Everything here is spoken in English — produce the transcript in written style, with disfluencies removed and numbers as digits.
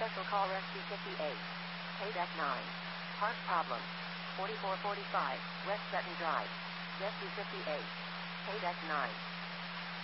Special call Rescue 58. Payback 9. Park problem. 4445, West Sutton Drive. Rescue 58. Payback 9.